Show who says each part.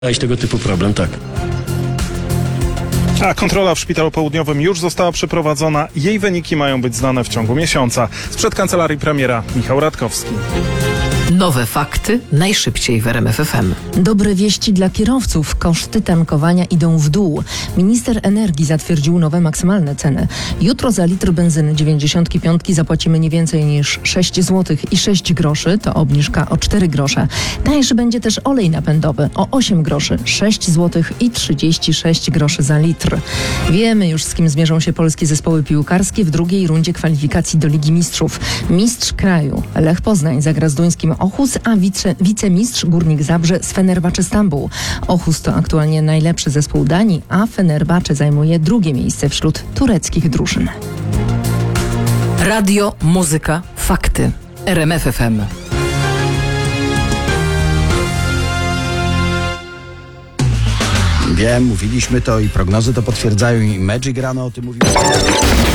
Speaker 1: tego typu problem, tak.
Speaker 2: A kontrola w Szpitalu Południowym już została przeprowadzona. Jej wyniki mają być znane w ciągu miesiąca. Sprzed kancelarii premiera Michał Radkowski.
Speaker 3: Nowe fakty najszybciej w RMF FM.
Speaker 4: Dobre wieści dla kierowców. Koszty tankowania idą w dół. Minister energii zatwierdził nowe maksymalne ceny. Jutro za litr benzyny 95 zapłacimy nie więcej niż 6 zł i 6 groszy. To obniżka o 4 grosze. Tańszy będzie też olej napędowy o 8 groszy, 6 zł i 36 groszy za litr. Wiemy już, z kim zmierzą się polskie zespoły piłkarskie w drugiej rundzie kwalifikacji do Ligi Mistrzów. Mistrz kraju Lech Poznań zagra z duńskim Ochus, a wicemistrz Górnik Zabrze z Fenerbahce Stambuł. Ochus to aktualnie najlepszy zespół Danii, a Fenerbahce zajmuje drugie miejsce wśród tureckich drużyn.
Speaker 3: Radio, muzyka, fakty. RMF FM.
Speaker 5: Wiem, mówiliśmy to i prognozy to potwierdzają i Magic rano o tym mówił.